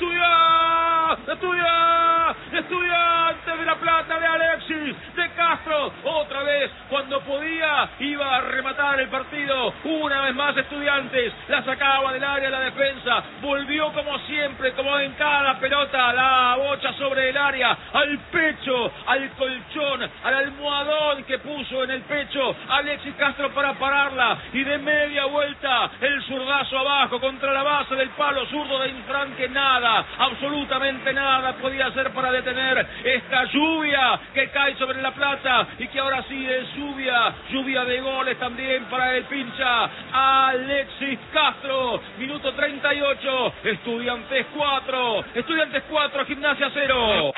Estudiantes de La Plata, de Alexis, de Castro, otra vez, cuando podía, iba a rematar el partido, una vez más Estudiantes, la sacaba del área la defensa, volvió como siempre, como en cada pelota, la bocha sobre el área, al pecho, al colchón, al almohadón que puso en el pecho Alexis Castro para pararla, y de media vuelta, el zurdazo abajo, contra la base del palo zurdo de Infran, que nada, absolutamente nada podía hacer para detener esta lluvia que cae sobre La Plata y que ahora sí es lluvia de goles también para el pincha Alexis Castro. Minuto 38, Estudiantes 4, Gimnasia 0.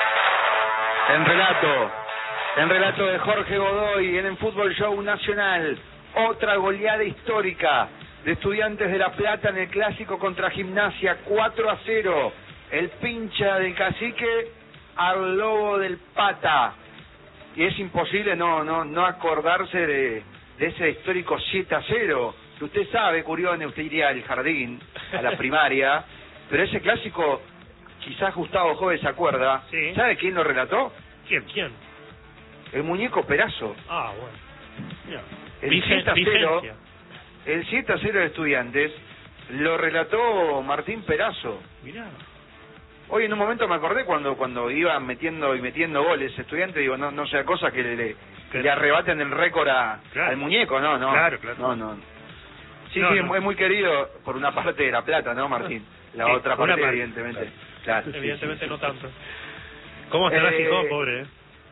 En relato de Jorge Godoy en el Fútbol Show Nacional, otra goleada histórica de Estudiantes de La Plata en el clásico contra Gimnasia, 4-0. El pincha del Cacique al lobo del Pata. Y es imposible no acordarse de ese histórico 7-0. Que usted sabe, Curione, usted iría al jardín, a la primaria, pero ese clásico, quizás Gustavo Jove se acuerda. Sí. ¿Sabe quién lo relató? ¿Quién? El muñeco Perazo. Ah, bueno. Mira. El 7-0, el 7-0 de Estudiantes lo relató Martín Perazo. Mirá. Hoy en un momento me acordé cuando iban metiendo goles Estudiantes, digo, no sea cosa que le arrebaten el récord al muñeco, no. Claro. No. Sí, es muy querido por una parte de La Plata, ¿no, Martín? La otra parte, evidentemente. Claro, evidentemente sí. No tanto. ¿Cómo estará Gijón, pobre?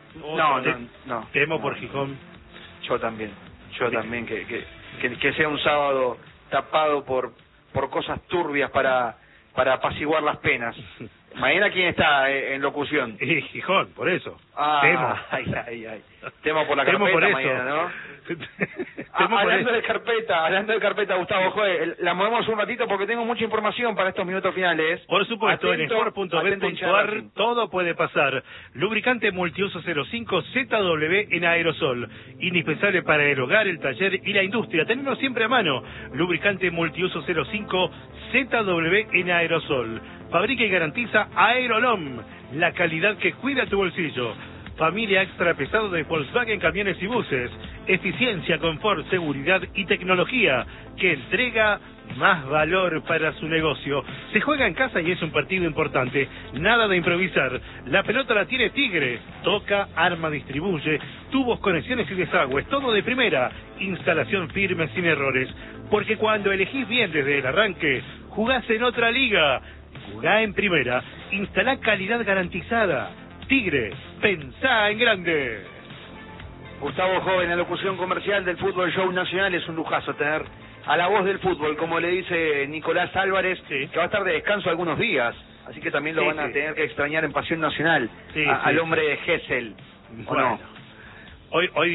No. Temo por Gijón. Yo también, que sea un sábado tapado por cosas turbias para apaciguar las penas. Mañana, ¿quién está en locución? Y Gijón, por eso. Temo. Temo por la carpeta por eso. mañana, ¿no? Hablando de carpeta, Gustavo Joe, la movemos un ratito porque tengo mucha información para estos minutos finales. Por supuesto, en sport.bet.ar todo puede pasar. Lubricante multiuso 05 ZW en aerosol, indispensable para el hogar, el taller y la industria. Tenemos siempre a mano. Lubricante multiuso 05 ZW en aerosol. Fabrica y garantiza Aerolom, la calidad que cuida tu bolsillo. Familia extra pesado de Volkswagen Camiones y Buses. Eficiencia, confort, seguridad y tecnología que entrega más valor para su negocio. Se juega en casa y es un partido importante. Nada de improvisar. La pelota la tiene Tigre. Toca, arma, distribuye. Tubos, conexiones y desagües. Todo de primera. Instalación firme sin errores. Porque cuando elegís bien desde el arranque, jugás en otra liga. Jugá en primera. Instalá calidad garantizada. Tigre, pensá en grande. Gustavo Joven, en la locución comercial del Fútbol Show Nacional. Es un lujazo tener a la voz del fútbol, como le dice Nicolás Álvarez, que va a estar de descanso algunos días, así que también lo van a tener que extrañar en Pasión Nacional, al hombre de Gesell. Bueno, hoy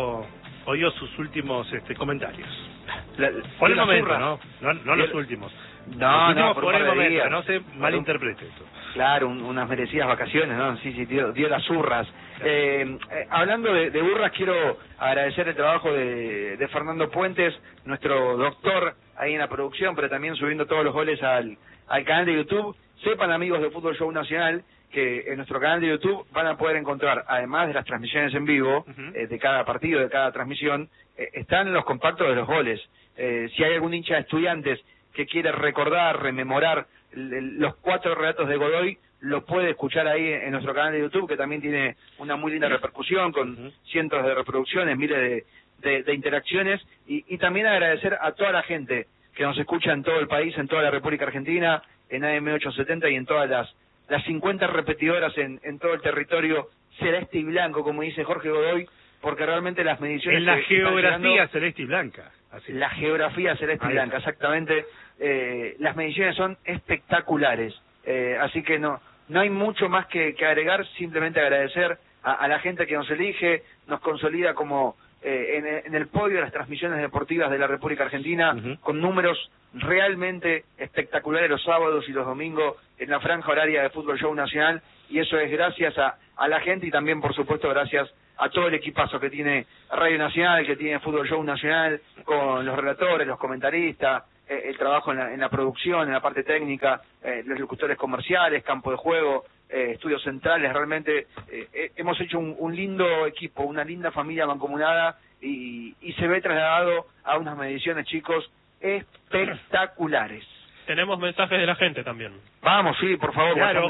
dio sus últimos comentarios. Por el momento, no los últimos. No, por el momento, no se malinterprete esto. Claro, unas merecidas vacaciones, ¿no? Sí, dio las zurras. Hablando de burras, quiero agradecer el trabajo de Fernando Puentes, nuestro doctor ahí en la producción, pero también subiendo todos los goles al canal de YouTube. Sepan, amigos de Fútbol Show Nacional, que en nuestro canal de YouTube van a poder encontrar, además de las transmisiones en vivo, de cada partido, de cada transmisión, están los compactos de los goles. Si hay algún hincha de Estudiantes que quiere recordar, rememorar los 4 relatos de Godoy, lo puede escuchar ahí en nuestro canal de YouTube, que también tiene una muy linda repercusión, con cientos de reproducciones, miles de interacciones, y también agradecer a toda la gente que nos escucha en todo el país, en toda la República Argentina, en AM870 y en todas las 50 repetidoras en todo el territorio celeste y blanco, como dice Jorge Godoy, porque realmente las mediciones... En la geografía celeste y blanca. Así. La geografía celeste y blanca, exactamente. Las mediciones son espectaculares, así que no hay mucho más que agregar, simplemente agradecer a la gente que nos elige, nos consolida como en el podio de las transmisiones deportivas de la República Argentina, con números realmente espectaculares los sábados y los domingos en la franja horaria de Fútbol Show Nacional, y eso es gracias a la gente y también, por supuesto, gracias a todo el equipazo que tiene Radio Nacional, que tiene Fútbol Show Nacional, con los relatores, los comentaristas, el trabajo en la producción, en la parte técnica, los locutores comerciales, campo de juego, estudios centrales. Realmente hemos hecho un lindo equipo, una linda familia mancomunada, y se ve trasladado a unas mediciones, chicos, espectaculares. Tenemos mensajes de la gente también. Vamos, sí, por favor. Claro,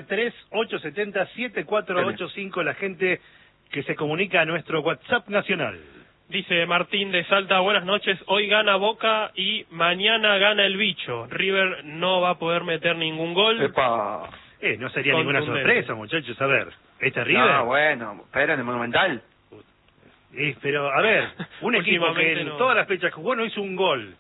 11-3-870-7485, la gente que se comunica a nuestro WhatsApp nacional. Dice Martín de Salta, buenas noches, hoy gana Boca y mañana gana el bicho. River no va a poder meter ningún gol. Epa. No sería ninguna sorpresa, muchachos. A ver, ¿este River? No, bueno, pero en el Monumental. Pero, a ver, un equipo que en todas las fechas jugó no hizo un gol.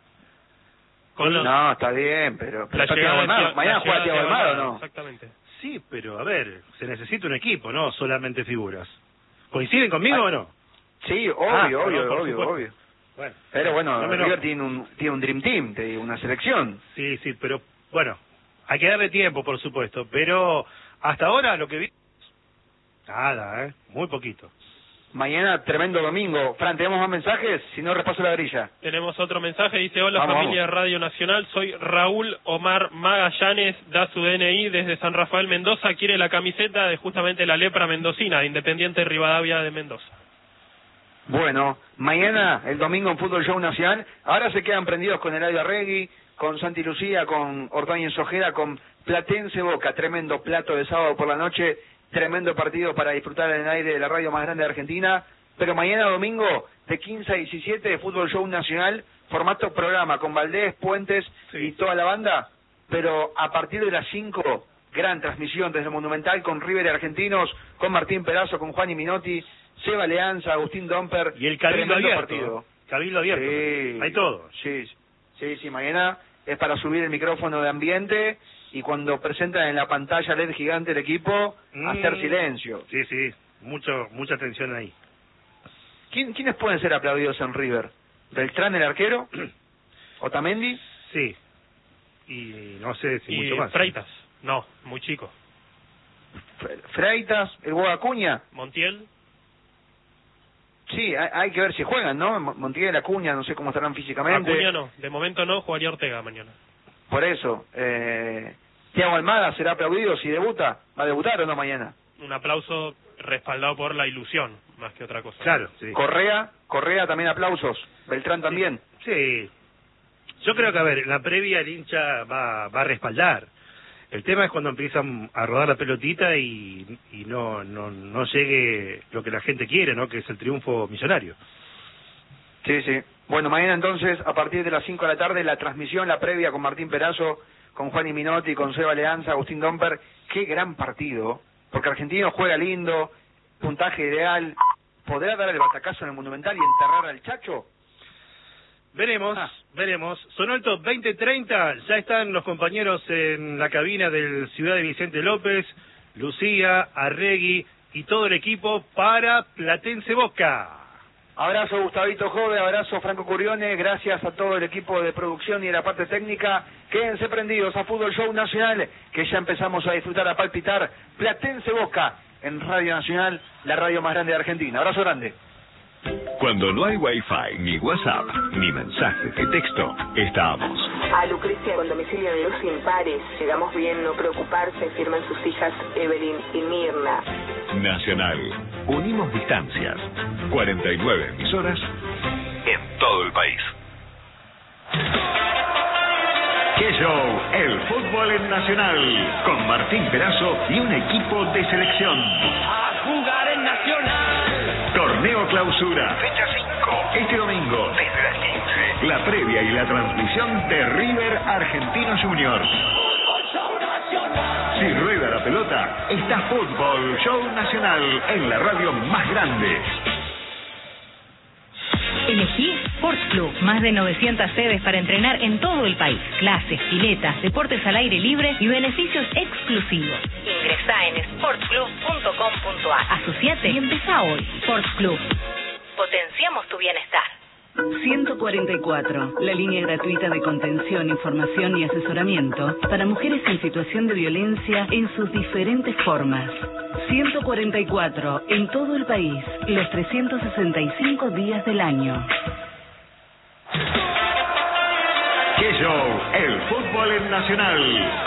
No, está bien, pero mañana juega Thiago Almada, ¿no? Exactamente. Sí, pero, a ver, se necesita un equipo, no solamente figuras. ¿Coinciden conmigo o no? Sí, obvio. Bueno, pero bueno, River tiene un Dream Team, te digo, una selección. Sí, pero bueno, hay que darle tiempo, por supuesto, pero hasta ahora lo que vi... Nada, muy poquito. Mañana, tremendo domingo. Fran, ¿tenemos más mensajes? Si no, repaso la grilla. Tenemos otro mensaje, dice, hola familia de Radio Nacional, soy Raúl Omar Magallanes, da su DNI desde San Rafael, Mendoza, quiere la camiseta de justamente la lepra mendocina, de Independiente Rivadavia de Mendoza. Bueno, mañana, el domingo en Fútbol Show Nacional, ahora se quedan prendidos con Eladio Arregui, con Santi Lucía, con Ordóñez Ojeda, con Platense Boca, tremendo plato de sábado por la noche, tremendo partido para disfrutar en el aire de la radio más grande de Argentina. Pero mañana domingo, de 15 a 17, de Fútbol Show Nacional, formato programa, con Valdés, Puentes y toda la banda. Pero a partir de las 5, gran transmisión desde el Monumental con River y Argentinos, con Martín Perazo, con Juan y Minotti, Seba Leanza, Agustín Domper. Y el Cabildo abierto. Partido. Cabildo abierto. Sí, hay todo. Sí, mañana es para subir el micrófono de ambiente y cuando presentan en la pantalla LED gigante el equipo, hacer silencio. Sí, mucha atención ahí. ¿Quiénes pueden ser aplaudidos en River? ¿Beltrán, el arquero? ¿Otamendi? Sí. Y no sé si mucho más. Freitas, no, muy chico. Freitas, el Hugo Acuña. Montiel. Sí, hay que ver si juegan, ¿no? Montiel, Acuña, no sé cómo estarán físicamente. Acuña no, de momento no, jugaría Ortega mañana. Por eso, Thiago Almada será aplaudido si debuta. ¿Va a debutar o no mañana? Un aplauso respaldado por la ilusión, más que otra cosa. Claro, sí. Correa también aplausos. Beltrán también. Sí. Yo creo que, a ver, en la previa el hincha va a respaldar. El tema es cuando empiezan a rodar la pelotita y no llegue lo que la gente quiere, ¿no? Que es el triunfo millonario. Sí. Bueno, mañana entonces, a partir de las 5 de la tarde, la transmisión, la previa con Martín Perazo, con Juan y Minotti, con Seba Leanza, Agustín Domper. Qué gran partido, porque Argentino juega lindo, puntaje ideal. ¿Podrá dar el batacazo en el Monumental y enterrar al Chacho? Veremos. Sonó el top 20-30, ya están los compañeros en la cabina del Ciudad de Vicente López, Lucía, Arregui y todo el equipo para Platense Boca. Abrazo Gustavito Jove, abrazo Franco Curione, gracias a todo el equipo de producción y de la parte técnica. Quédense prendidos a Fútbol Show Nacional, que ya empezamos a disfrutar, a palpitar. Platense Boca en Radio Nacional, la radio más grande de Argentina. Abrazo grande. Cuando no hay Wi-Fi, ni WhatsApp, ni mensajes de texto, estamos. A Lucrecia con domicilio en Luz Impares. Llegamos bien, no preocuparse, firman sus hijas Evelyn y Mirna. Nacional. Unimos distancias. 49 emisoras en todo el país. ¡Qué show! El fútbol en Nacional. Con Martín Perazo y un equipo de selección. A jugar en Nacional. Torneo Clausura. Fecha 5. Este domingo, desde las 15. La previa y la transmisión de River Argentinos Juniors. Si rueda la pelota, está Fútbol Show Nacional en la radio más grande. Elegí Sports Club, más de 900 sedes para entrenar en todo el país. Clases, piletas, deportes al aire libre y beneficios exclusivos. Ingresá en sportsclub.com.ar. Asociate y empezá hoy. Sports Club. Potenciamos tu bienestar. 144, la línea gratuita de contención, información y asesoramiento para mujeres en situación de violencia en sus diferentes formas. 144, en todo el país, los 365 días del año. Qué show, el fútbol en Nacional.